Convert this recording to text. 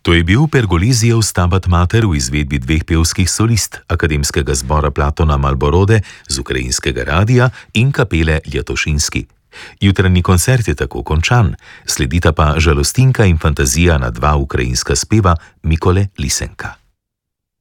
To je bil Pergolizijev Stabat Mater v izvedbi dveh pevskih solist, Akademskega zbora Platona Malborode z ukrajinskega radia in kapele Ljatošinski. Jutranji koncert je tako končan, sledita pa žalostinka in fantazija na dva ukrajinska speva Mikole Lisenka.